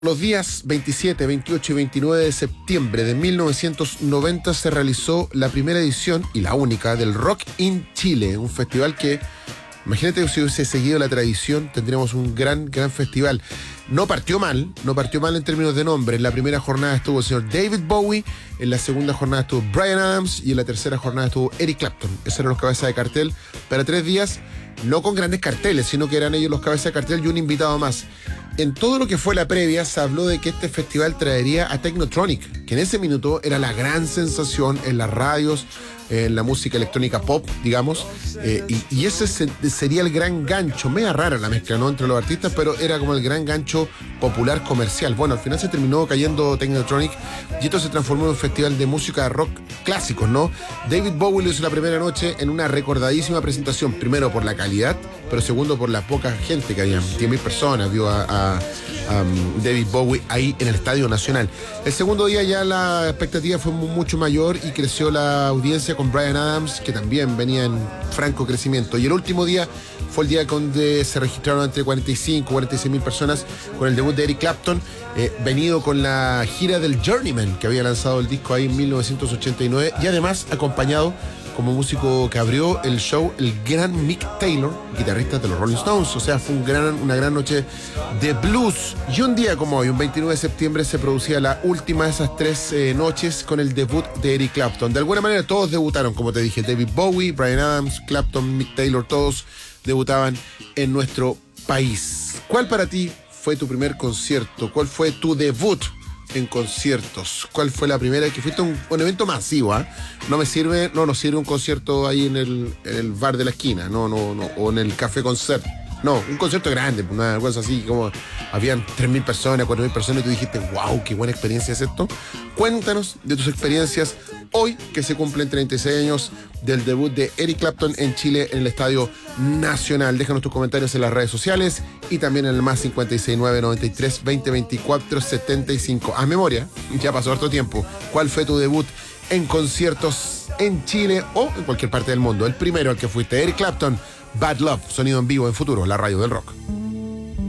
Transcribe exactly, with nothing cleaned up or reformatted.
Los días veintisiete, veintiocho y veintinueve de septiembre de mil novecientos noventa se realizó la primera edición y la única del Rock in Chile, un festival que, imagínate si hubiese seguido la tradición, tendríamos un gran, gran festival. No partió mal, no partió mal en términos de nombre. En la primera jornada estuvo el señor David Bowie, en la segunda jornada estuvo Bryan Adams y en la tercera jornada estuvo Eric Clapton. Esos eran los cabezas de cartel para tres días, no con grandes carteles, sino que eran ellos los cabezas de cartel y un invitado más. En todo lo que fue la previa se habló de que este festival traería a Technotronic, que en ese minuto era la gran sensación en las radios, en la música electrónica pop, digamos, eh, y, y ese se, sería el gran gancho, media rara la mezcla, ¿no?, entre los artistas, pero era como el gran gancho popular comercial. Bueno, al final se terminó cayendo Technotronic y esto se transformó en un festival de música rock clásicos, ¿no? David Bowie lo hizo la primera noche en una recordadísima presentación, primero por la calidad, pero segundo por la poca gente que había, diez mil personas vio a, a, a um, David Bowie ahí en el Estadio Nacional. El segundo día ya la expectativa fue mucho mayor y creció la audiencia con Bryan Adams, que también venía en franco crecimiento. Y el último día fue el día donde se registraron entre cuarenta y cinco y cuarenta y seis mil personas con el debut de Eric Clapton, eh, venido con la gira del Journeyman, que había lanzado el disco ahí en mil novecientos ochenta y nueve, y además acompañado como músico que abrió el show el gran Mick Taylor, guitarrista de los Rolling Stones. O sea, fue un gran, una gran noche de blues. Y un día como hoy, un veintinueve de septiembre, se producía la última de esas tres eh, noches con el debut de Eric Clapton. De alguna manera todos debutaron, como te dije, David Bowie, Bryan Adams, Clapton, Mick Taylor, todos debutaban en nuestro país. ¿Cuál para ti fue tu primer concierto? ¿Cuál fue tu debut en conciertos? ¿Cuál fue la primera que fuiste a un, un evento masivo? ¿eh? No me sirve, no nos sirve un concierto ahí en el, en el bar de la esquina, no, no, no, o en el café concert. No, un concierto grande, una cosa así como habían tres mil personas, cuatro mil personas y tú dijiste, wow, qué buena experiencia es esto. Cuéntanos de tus experiencias hoy que se cumplen treinta y seis años del debut de Eric Clapton en Chile en el Estadio Nacional. Déjanos tus comentarios en las redes sociales y también en el más cincuenta y seis, nueve noventa y tres, veinte veinticuatro, setenta y cinco. A memoria, ya pasó harto tiempo. ¿Cuál fue tu debut en conciertos en Chile o en cualquier parte del mundo? El primero al que fuiste, Eric Clapton, Bad Love, sonido en vivo en Futuro, la radio del rock.